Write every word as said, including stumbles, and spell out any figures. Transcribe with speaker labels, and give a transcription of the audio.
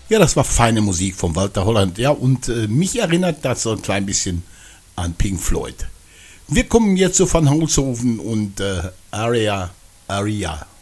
Speaker 1: Ja, das war feine Musik von Walter Holland. Ja, und äh, mich erinnert das so ein klein bisschen an Pink Floyd. Wir kommen jetzt zu Van Holzhofen und äh, Aria, Aria.